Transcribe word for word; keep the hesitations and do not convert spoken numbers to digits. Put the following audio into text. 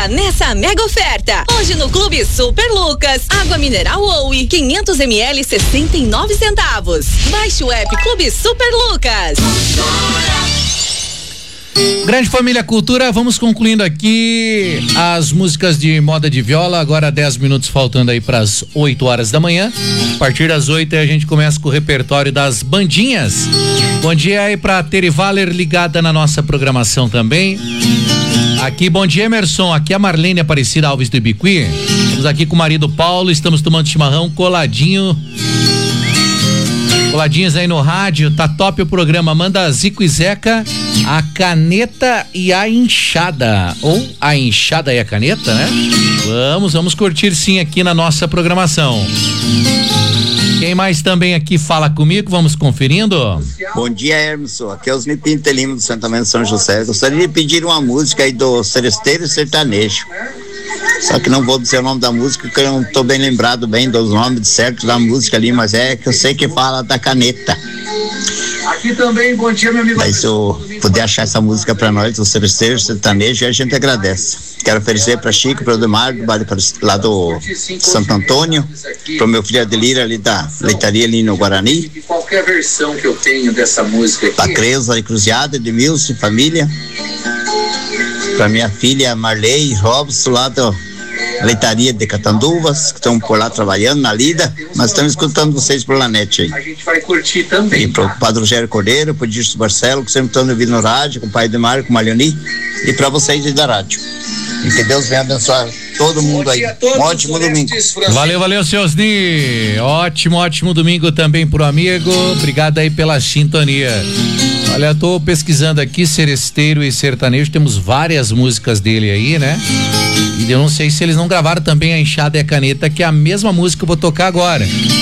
liga nessa mega oferta. Hoje no Clube Super Lucas, água mineral Oui, quinhentos mililitros, sessenta e nove centavos. Baixe o app Clube Super Lucas. Grande família Cultura, vamos concluindo aqui as músicas de moda de viola, agora dez minutos faltando aí para as oito horas da manhã. A partir das oito a gente começa com o repertório das bandinhas. Bom dia aí pra Tere Valer ligada na nossa programação também. Aqui, bom dia, Emerson, aqui a Marlene Aparecida Alves do Ibiqui. Estamos aqui com o marido Paulo, estamos tomando chimarrão coladinho. Coladinhos aí no rádio, tá top o programa. Manda Zico e Zeca, a caneta e a enxada. Ou a enxada e a caneta, né? Vamos, vamos curtir sim aqui na nossa programação. Quem mais também aqui fala comigo? Vamos conferindo. Bom dia, Emerson. Aqui é os Nipinto Lima do Santamento São José. Gostaria de pedir uma música aí do Seresteiro e Sertanejo. Só que não vou dizer o nome da música, porque eu não estou bem lembrado bem dos nomes certos da música ali, mas é que eu sei que fala da caneta. Aqui também, bom dia, meu amigo. Aí se eu puder achar essa música para nós, do Seresteiro Sertanejo, a gente agradece. Quero oferecer para Chico, para o Demar, lá do Santo Antônio, para o meu filho Adelira ali da leitaria ali no Guarani. Qualquer versão que eu tenho dessa música aqui. Para Creuza e Cruzada, Edmilson e família. Para minha filha Marley Robson, lá da leitaria de Catanduvas, que estão por lá trabalhando na lida, mas estão escutando vocês por lá net aí. A gente vai curtir também. E para o Padre Rogério Cordeiro, para o Dirce Barcelo, que sempre estão ouvindo no rádio, com o pai de Mário, com o Marioni, e para vocês aí da rádio. E que Deus venha abençoar todo mundo aí. Um ótimo domingo. Valeu, valeu, seu Osni. Ótimo, ótimo domingo também pro amigo. Obrigado aí pela sintonia. Olha, eu tô pesquisando aqui Seresteiro e Sertanejo, temos várias músicas dele aí, né? E eu não sei se eles não gravaram também a Enxada e a Caneta, que é a mesma música que eu vou tocar agora.